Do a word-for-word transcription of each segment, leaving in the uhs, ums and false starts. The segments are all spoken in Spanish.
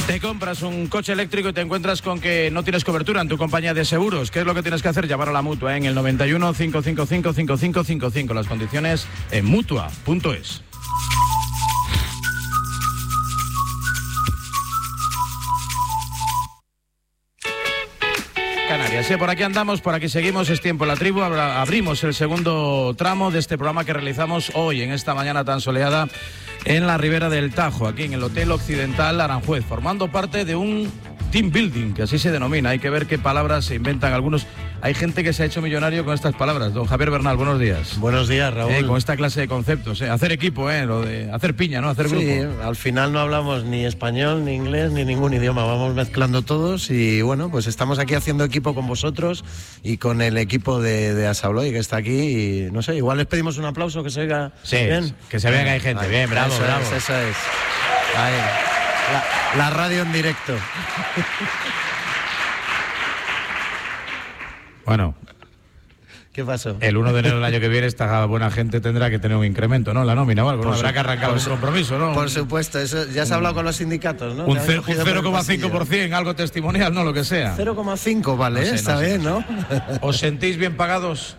Te compras un coche eléctrico y te encuentras con que no tienes cobertura en tu compañía de seguros. ¿Qué es lo que tienes que hacer? Llamar a la Mutua, ¿eh? En el noventa y uno, cinco cinco cinco, cinco cinco cinco cinco. Las condiciones en mutua punto es. Canarias. Sí, por aquí andamos, por aquí seguimos, es tiempo en la tribu. Abrimos el segundo tramo de este programa que realizamos hoy, en esta mañana tan soleada, en la Ribera del Tajo, aquí en el Hotel Occidental Aranjuez, formando parte de un team building, que así se denomina. Hay que ver qué palabras se inventan algunos. Hay gente que se ha hecho millonario con estas palabras. Don Javier Bernal, buenos días. Buenos días, Raúl. Eh, con esta clase de conceptos, eh. hacer equipo, eh, lo de hacer piña, ¿no? Hacer grupo. Sí, al final no hablamos ni español, ni inglés, ni ningún idioma. Vamos mezclando todos y bueno, pues estamos aquí haciendo equipo con vosotros y con el equipo de, de Assa Abloy, que está aquí y no sé, igual les pedimos un aplauso, que se oiga sí, bien. Que se vea que hay gente. Ahí, bien, bravo, eso bravo. Es, eso es. Ahí. La, la radio en directo. Bueno. ¿Qué pasó? El uno de enero del año que viene esta buena gente tendrá que tener un incremento, ¿no? La nómina o algo, ¿no? Habrá que arrancar un compromiso, ¿no? Por supuesto, eso ya se ha hablado con los sindicatos, ¿no? Un cero coma cinco por ciento, algo testimonial, no lo que sea. cero coma cinco, vale, no sé, está no sé, bien, ¿no? ¿Os sentís bien pagados?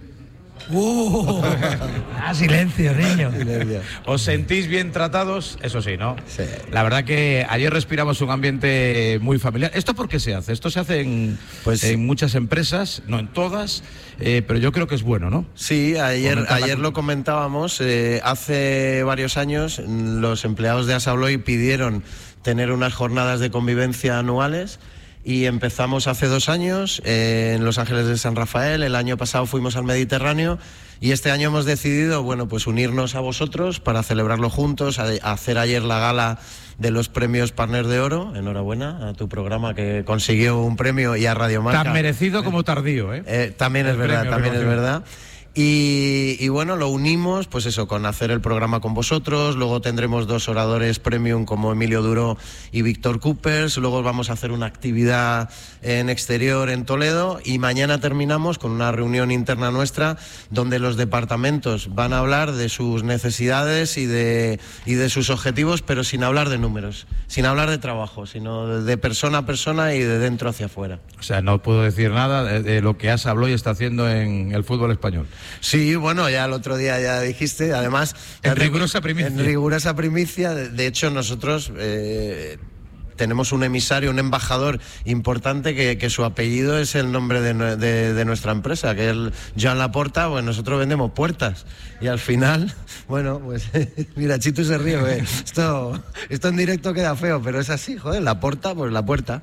Uh, ah, silencio, niño. ¿Os sentís bien tratados? Eso sí, ¿no? Sí. La verdad que ayer respiramos un ambiente muy familiar. ¿Esto por qué se hace? Esto se hace en, pues, en muchas empresas, no en todas, eh, pero yo creo que es bueno, ¿no? Sí, ayer, ayer lo comentábamos. Eh, hace varios años los empleados de Assa Abloy pidieron tener unas jornadas de convivencia anuales. Y empezamos hace dos años eh, en Los Ángeles de San Rafael. El año pasado fuimos al Mediterráneo y este año hemos decidido, bueno, pues unirnos a vosotros para celebrarlo juntos, a, a hacer ayer la gala de los premios Partner de Oro. Enhorabuena a tu programa, que consiguió un premio, y a Radio Marca. Tan merecido como tardío, ¿eh? eh también es verdad, también es verdad. Y, y bueno, lo unimos, pues eso, con hacer el programa con vosotros. Luego tendremos dos oradores premium como Emilio Duró y Víctor Coopers. Luego vamos a hacer una actividad en exterior en Toledo. Y mañana terminamos con una reunión interna nuestra donde los departamentos van a hablar de sus necesidades y de, y de sus objetivos, pero sin hablar de números, sin hablar de trabajo, sino de persona a persona y de dentro hacia afuera. O sea, no puedo decir nada de, de lo que Assa Abloy está haciendo en el fútbol español. Sí, bueno, ya el otro día ya dijiste, además... En rigurosa primicia. En rigurosa primicia, de hecho nosotros eh, tenemos un emisario, un embajador importante que, que su apellido es el nombre de, de, de nuestra empresa, que es Joan Laporta. Pues nosotros vendemos puertas y al final, bueno, pues mira, Chitu se ríe, ¿eh? esto, esto en directo queda feo, pero es así, joder, Laporta, pues la puerta.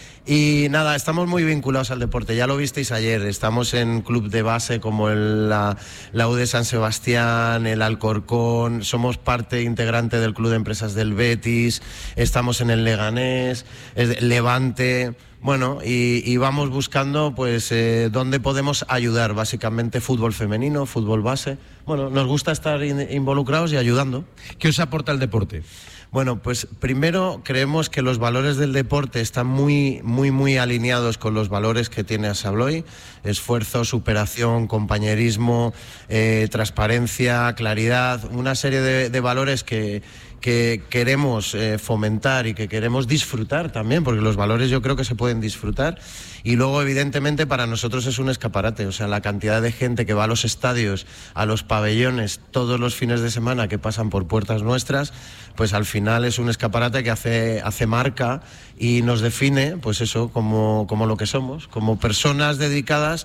Y nada, estamos muy vinculados al deporte, ya lo visteis ayer, estamos en club de base como el, la, la U de San Sebastián, el Alcorcón, somos parte integrante del Club de Empresas del Betis, estamos en el Leganés, el Levante, bueno, y, y vamos buscando pues eh, dónde podemos ayudar, básicamente fútbol femenino, fútbol base. Bueno, nos gusta estar in, involucrados y ayudando. ¿Qué os aporta el deporte? Bueno, pues primero creemos que los valores del deporte están muy, muy, muy alineados con los valores que tiene Assa Abloy: esfuerzo, superación, compañerismo, eh, transparencia, claridad, una serie de, de valores que, que queremos eh, fomentar y que queremos disfrutar también, porque los valores yo creo que se pueden disfrutar. Y luego, evidentemente, para nosotros es un escaparate, o sea, la cantidad de gente que va a los estadios, a los pabellones, todos los fines de semana, que pasan por puertas nuestras, pues al final es un escaparate que hace, hace marca y nos define, pues eso, como, como lo que somos, como personas dedicadas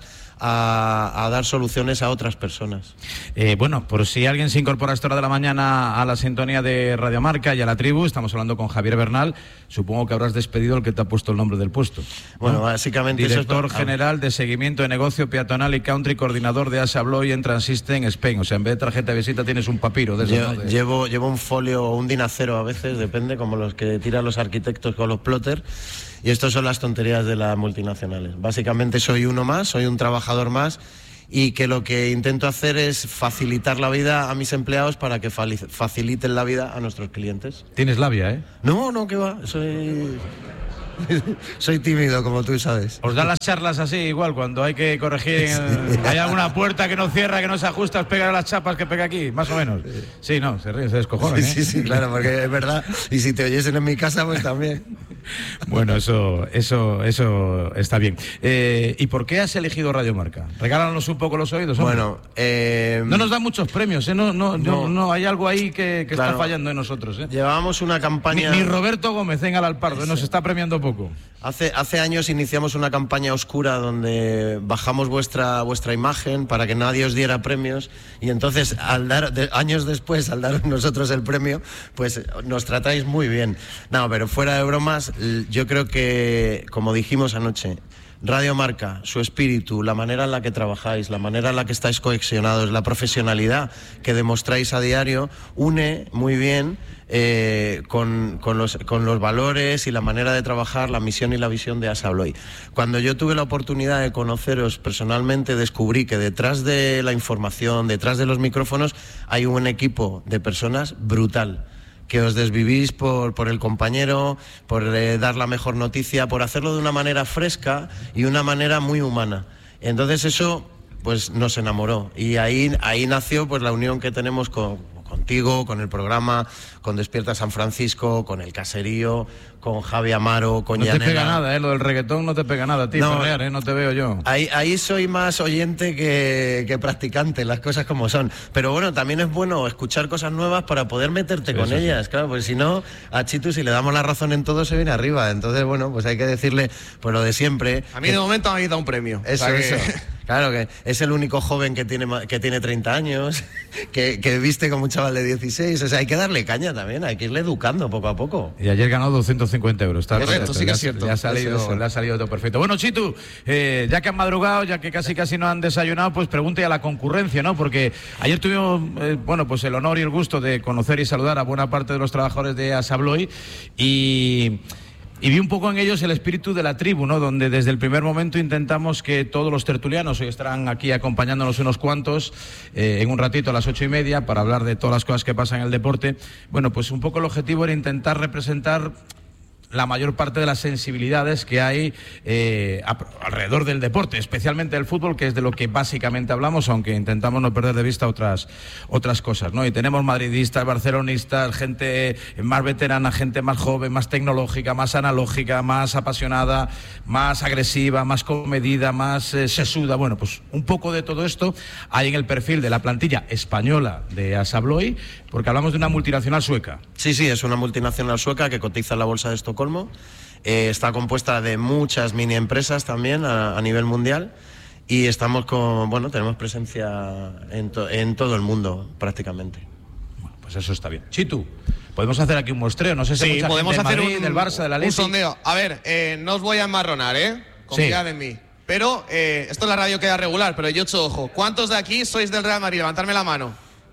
a, a dar soluciones a otras personas. Eh, bueno, por si alguien se incorpora a esta hora de la mañana a la sintonía de Radio Marca y a la tribu, estamos hablando con Javier Bernal. Supongo que habrás despedido al que te ha puesto el nombre del puesto. Bueno, ¿no? Básicamente... Director eso es... general de seguimiento de negocio peatonal y country, coordinador de Assa Abloy en Transisten Spain. O sea, en vez de tarjeta de visita tienes un papiro de eso, Llevo, ¿no? de... llevo, llevo un folio o un dinacero a veces, depende, como los que tiran los arquitectos con los plotters. Y estos son las tonterías de las multinacionales. Básicamente soy uno más, soy un trabajador más, y que lo que intento hacer es facilitar la vida a mis empleados para que faciliten la vida a nuestros clientes. Tienes labia, ¿eh? No, no, que va, soy... soy tímido, como tú sabes. ¿Os dan las charlas así igual cuando hay que corregir? Sí. Hay alguna puerta que no cierra, que no se ajusta, os pegan las chapas que pega aquí, más o menos. Sí, no, se ríen, se descojonan, ¿eh? Sí, sí, claro, porque es verdad. Y si te oyesen en mi casa, pues también. Bueno, eso, eso, eso está bien. Eh, ¿Y por qué has elegido Radio Marca? Regálanos un poco los oídos, hombre. Bueno, eh... no nos dan muchos premios, ¿eh? No, no, no, No. no hay algo ahí que, que Claro. está fallando en nosotros, ¿eh? Llevábamos una Ni, campaña... ni Roberto Gómez en Alalpardo, ¿eh? Nos está premiando poco. Hace, hace años iniciamos una campaña oscura donde bajamos vuestra, vuestra imagen para que nadie os diera premios, y entonces al dar, de, años después, al dar nosotros el premio, pues nos tratáis muy bien. No, pero fuera de bromas, l- yo creo que, como dijimos anoche, Radio Marca, su espíritu, la manera en la que trabajáis, la manera en la que estáis cohesionados, la profesionalidad que demostráis a diario, une muy bien eh, con, con, los, con los valores y la manera de trabajar, la misión y la visión de Assa Abloy. Cuando yo tuve la oportunidad de conoceros personalmente, descubrí que detrás de la información, detrás de los micrófonos, hay un equipo de personas brutal, que os desvivís por, por el compañero, por eh, dar la mejor noticia, por hacerlo de una manera fresca y una manera muy humana. Entonces eso pues nos enamoró, y ahí, ahí nació pues la unión que tenemos con, contigo, con el programa, con Despierta San Francisco, con El Caserío, con Javi Amaro, con No te Yanela. pega nada, ¿eh? Lo del reggaetón no te pega nada a ti, No. Ferrer, ¿eh? No te veo yo. Ahí, ahí soy más oyente que, que practicante, las cosas como son. Pero bueno, también es bueno escuchar cosas nuevas para poder meterte con Eso sí. ellas, claro, porque si no, a Chitu, si le damos la razón en todo, se viene arriba. Entonces, bueno, pues hay que decirle pues lo de siempre. A mí de momento me habéis dado un premio. Eso, O sea que- eso. Claro que es el único joven que tiene, ma- que tiene treinta años, que, que viste como un chaval de dieciséis. O sea, hay que darle caña también, hay que irle educando poco a poco. Y ayer ganó doscientos cincuenta euros. Está Correcto, perfecto, sí que le es ha- cierto. Le ha salido, Eso, eso. le ha salido todo perfecto. Bueno, Chitu, eh, ya que han madrugado, ya que casi casi no han desayunado, pues pregunte a la concurrencia, ¿no? Porque ayer tuvimos, eh, bueno, pues el honor y el gusto de conocer y saludar a buena parte de los trabajadores de Assa Abloy, y... Y vi un poco en ellos el espíritu de la tribu, ¿no? Donde desde el primer momento intentamos que todos los tertulianos, hoy estarán aquí acompañándonos unos cuantos, eh, en un ratito a las ocho y media, para hablar de todas las cosas que pasan en el deporte. Bueno, pues un poco el objetivo era intentar representar la mayor parte de las sensibilidades que hay eh, a- alrededor del deporte, especialmente del fútbol, que es de lo que básicamente hablamos, aunque intentamos no perder de vista otras otras cosas, ¿no? Y tenemos madridistas, barcelonistas, gente más veterana, gente más joven, más tecnológica, más analógica, más apasionada, más agresiva, más comedida, más eh, sesuda. Bueno, pues un poco de todo esto hay en el perfil de la plantilla española de Assa Abloy, porque hablamos de una multinacional sueca. Sí, sí, es una multinacional sueca que cotiza en la bolsa de Estocolmo. Eh, está compuesta de muchas mini empresas también a, a nivel mundial, y estamos con, bueno, tenemos presencia en, to- en todo el mundo prácticamente. Pues eso está bien. Chitu, podemos hacer aquí un muestreo. No sé si Sí, mucha podemos gente del hacer Madrid, un, del Barça, del un Atleti. sondeo. A ver, eh, no os voy a enmarronar, ¿eh? Confiad Sí. en mí. Pero eh, esto en la radio queda regular, pero yo echo ojo. ¿Cuántos de aquí sois del Real Madrid? Levantarme la mano.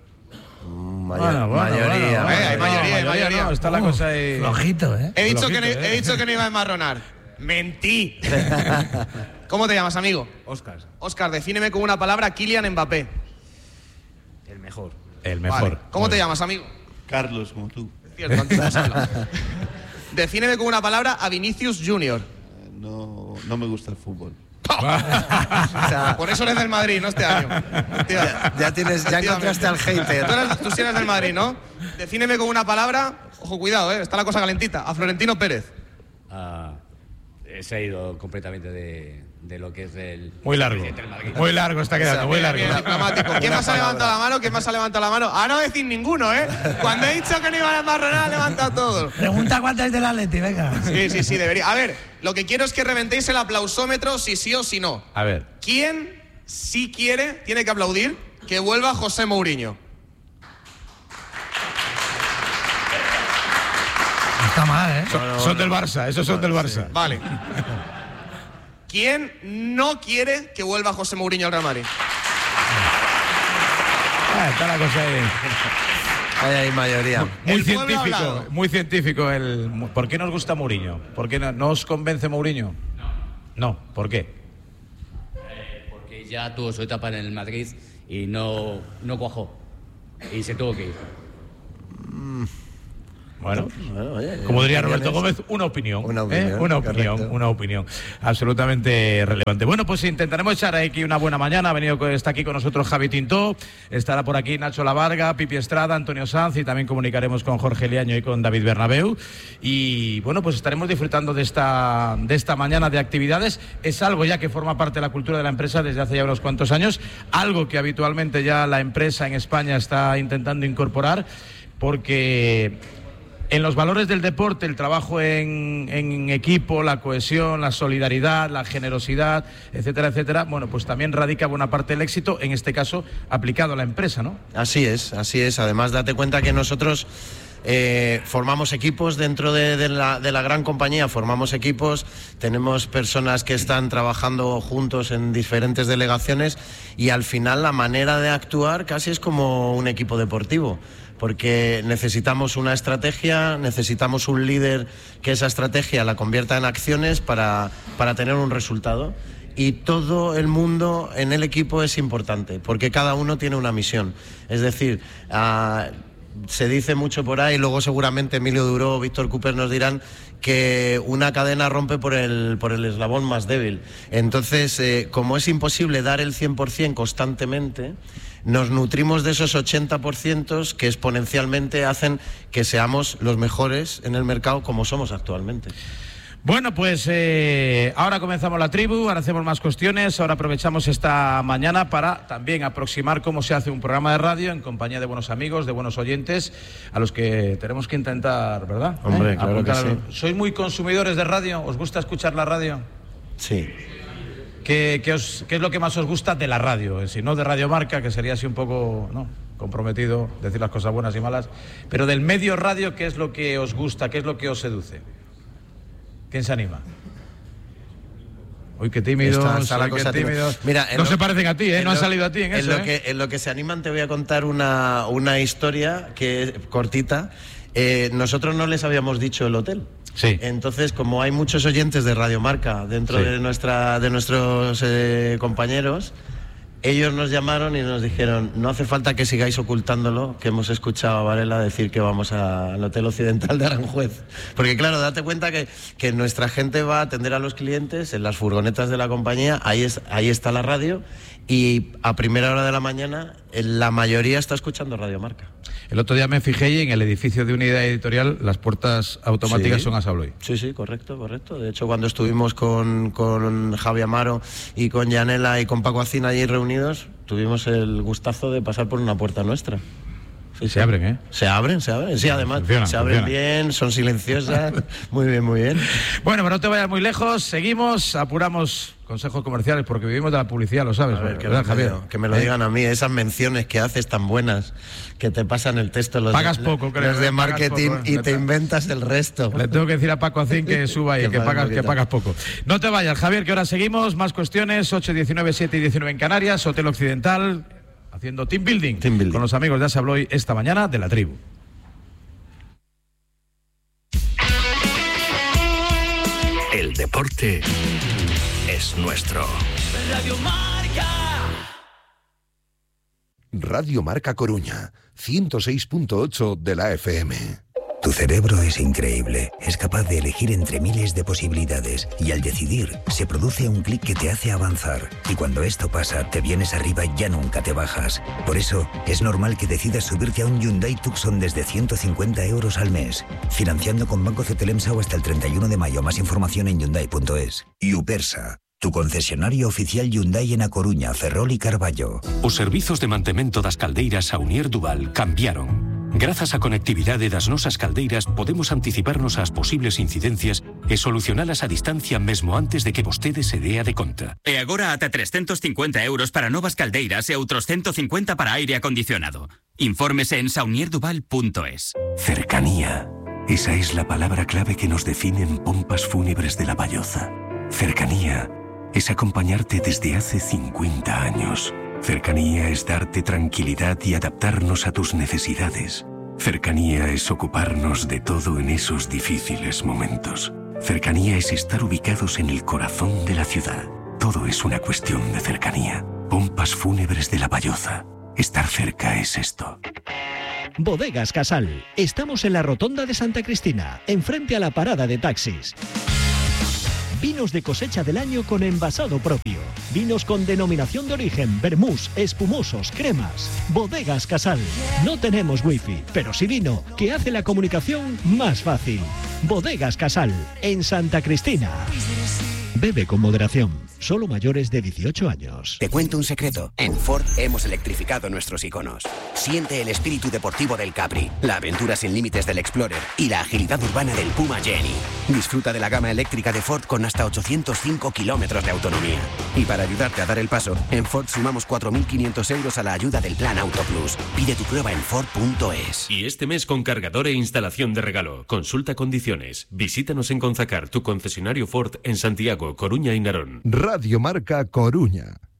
Mayor- Bueno, bueno, mayoría. bueno, Eh, bueno, hay no, mayoría, hay mayoría. no, está la Uh, cosa ahí. Flojito, ¿eh? He dicho, Flojito, que no, ¿eh? he dicho que no iba a enmarronar. Mentí. ¿Cómo te llamas, amigo? Oscar, Oscar, defíneme con una palabra Kylian Mbappé. el mejor. El mejor. Vale. ¿Cómo Muy te bien. llamas, amigo? Carlos, como tú. Cierto, antes hemos hablado. Defíneme con una palabra a Vinicius Junior. Eh, No, no me gusta el fútbol. O sea, Por eso eres del Madrid, no este año. ya, ya tienes, ya encontraste al hater. Tú, eres, tú sí eres del Madrid, ¿no? Defíneme con una palabra. Ojo, cuidado, ¿eh? Está la cosa calentita. A Florentino Pérez. Ah, se ha ido completamente de, de lo que es el Muy largo. presidente del Madrid. Muy largo está quedando, muy Bien, largo. bien, diplomático. ¿Quién más ha levantado la mano? ¿Quién más ha levantado la mano? Ah, no decir ninguno, ¿eh? Cuando he dicho que no iban a enmarronar, ha levantado todos. Pregunta cuántas del Atleti, venga. Sí, sí, sí, debería. A ver, lo que quiero es que reventéis el aplausómetro si sí o si no. A ver. ¿Quién sí quiere, tiene que aplaudir, que vuelva José Mourinho? Está mal, ¿eh? Son, son del Barça, esos son del Barça. Vale. ¿Quién no quiere que vuelva José Mourinho al Real Madrid? Ah, está la cosa ahí. Ahí hay mayoría. Muy El pueblo ha científico, hablado. muy científico. El, ¿Por qué nos gusta Mourinho? ¿Por qué no, no os convence Mourinho? No. No, ¿por qué? Porque ya tuvo su etapa en el Madrid y no, no cuajó. Y se tuvo que ir. Bueno, Bueno, oye, como diría opiniones. Roberto Gómez, una opinión. Una ¿eh? opinión, Una opinión, correcto. una opinión absolutamente relevante. Bueno, pues intentaremos echar aquí una buena mañana. Ha venido, está aquí con nosotros Javi Tintó, estará por aquí Nacho Lavarga, Pipi Estrada, Antonio Sanz, y también comunicaremos con Jorge Liaño y con David Bernabeu. Y bueno, pues estaremos disfrutando de esta, de esta mañana de actividades. Es algo ya que forma parte de la cultura de la empresa desde hace ya unos cuantos años, algo que habitualmente ya la empresa en España está intentando incorporar, porque en los valores del deporte, el trabajo en, en equipo, la cohesión, la solidaridad, la generosidad, etcétera, etcétera, bueno, pues también radica buena parte del éxito, en este caso, aplicado a la empresa, ¿no? Así es, así es. Además, date cuenta que nosotros eh, formamos equipos dentro de, de, la, de la gran compañía, formamos equipos, tenemos personas que están trabajando juntos en diferentes delegaciones y al final la manera de actuar casi es como un equipo deportivo. Porque necesitamos una estrategia, necesitamos un líder que esa estrategia la convierta en acciones para, para tener un resultado. Y todo el mundo en el equipo es importante, porque cada uno tiene una misión. Es decir, uh, se dice mucho por ahí, luego seguramente Emilio Duró o Víctor Cooper nos dirán que una cadena rompe por el, por el eslabón más débil. Entonces, eh, como es imposible dar el cien por ciento constantemente, nos nutrimos de esos ochenta por ciento que exponencialmente hacen que seamos los mejores en el mercado como somos actualmente. Bueno, pues eh, ahora comenzamos la tribu, ahora hacemos más cuestiones, ahora aprovechamos esta mañana para también aproximar cómo se hace un programa de radio en compañía de buenos amigos, de buenos oyentes, a los que tenemos que intentar, ¿verdad? Hombre, ¿Eh? claro que sí. ¿Sois muy consumidores de radio? ¿Os gusta escuchar la radio? Sí. ¿Qué, qué, os, ¿Qué es lo que más os gusta de la radio? Si no de Radio Marca, que sería así un poco, ¿no?, comprometido, decir las cosas buenas y malas, pero del medio radio, ¿qué es lo que os gusta? ¿Qué es lo que os seduce? ¿Quién se anima? Uy, qué tímidos, Está, está la uy, qué cosa tímidos. Mira, no lo, se parecen a ti, ¿eh? No lo, han salido a ti en, en eso, lo ¿eh? que, en lo que se animan te voy a contar una, una historia que es cortita. Eh, nosotros no les habíamos dicho el hotel. Sí. Entonces, como hay muchos oyentes de Radio Marca dentro Sí. de nuestra de nuestros eh, compañeros, ellos nos llamaron y nos dijeron: no hace falta que sigáis ocultándolo, que hemos escuchado a Varela decir que vamos a, al Hotel Occidental de Aranjuez. Porque claro, date cuenta que, que nuestra gente va a atender a los clientes en las furgonetas de la compañía, ahí, es, ahí está la radio, y a primera hora de la mañana la mayoría está escuchando Radio Marca. El otro día me fijé y en el edificio de Unidad Editorial las puertas automáticas Sí. son a Sabloy. Sí, sí, correcto, correcto. De hecho, cuando estuvimos con, con Javi Amaro y con Yanela y con Paco Acina allí reunidos, tuvimos el gustazo de pasar por una puerta nuestra. Sí, Se sí. abren, ¿eh? Se abren, se abren. Sí, además, Funcionan, se abren funcionan. bien, son silenciosas. Muy bien, muy bien. Bueno, pero no te vayas muy lejos, seguimos, apuramos consejos comerciales porque vivimos de la publicidad, lo sabes, A ver, que, ¿verdad, me, Javier? que me lo ¿Eh? digan a mí, esas menciones que haces tan buenas, que te pasan el texto los Pagas de, poco, creo, los de ¿eh? Pagas marketing poco, ¿eh? y te inventas el resto. Le tengo que decir a Paco Acín que suba ahí, Que que, pague pagas, un que poquito. pagas poco. No te vayas, Javier, que ahora seguimos, más cuestiones, ocho, diecinueve, siete y diecinueve en Canarias, Hotel Occidental, haciendo team building, Team building. con los amigos de Asabloy esta mañana de la tribu. El deporte es nuestro. Radio Marca. Radio Marca Coruña, ciento seis punto ocho de la F M. Tu cerebro es increíble, es capaz de elegir entre miles de posibilidades y al decidir se produce un clic que te hace avanzar y cuando esto pasa te vienes arriba y ya nunca te bajas. Por eso es normal que decidas subirte a un Hyundai Tucson desde ciento cincuenta euros al mes, financiando con Banco Cetelemsa hasta el treinta y uno de mayo. Más información en hyundai punto es. Upersa, tu concesionario oficial Hyundai en A Coruña, Ferrol y Carballo. Os servizos de mantemento das caldeiras Saunier Duval cambiaron. Grazas á conectividade das nosas caldeiras podemos anticiparnos ás posibles incidencias e solucionalas a distancia mesmo antes de que vostede se dea de conta. E agora ata trescentos cincuenta euros para novas caldeiras e outros ciento cincuenta para aire acondicionado. Infórmese en saunier duval punto es. Cercanía. Esa es la palabra clave que nos define en Pompas Fúnebres de La Valloza. Cercanía es acompañarte desde hace cincuenta años. Cercanía es darte tranquilidad y adaptarnos a tus necesidades. Cercanía es ocuparnos de todo en esos difíciles momentos. Cercanía es estar ubicados en el corazón de la ciudad. Todo es una cuestión de cercanía. Pompas Fúnebres de La Valloza. Estar cerca es esto. Bodegas Casal. Estamos en la rotonda de Santa Cristina, enfrente a la parada de taxis. Vinos de cosecha del año con envasado propio. Vinos con denominación de origen, vermús, espumosos, cremas. Bodegas Casal. No tenemos wifi, pero sí vino, que hace la comunicación más fácil. Bodegas Casal, en Santa Cristina. Bebe con moderación. Solo mayores de dieciocho años. Te cuento un secreto. En Ford hemos electrificado nuestros iconos. Siente el espíritu deportivo del Capri, la aventura sin límites del Explorer y la agilidad urbana del Puma Jenny. Disfruta de la gama eléctrica de Ford con hasta ochocientos cinco kilómetros de autonomía. Y para ayudarte a dar el paso, en Ford sumamos cuatro mil quinientos euros a la ayuda del Plan Auto Plus. Pide tu prueba en Ford punto es. Y este mes con cargador e instalación de regalo. Consulta condiciones. Visítanos en Conzacar, tu concesionario Ford en Santiago, Coruña y Narón. Radio Marca Coruña.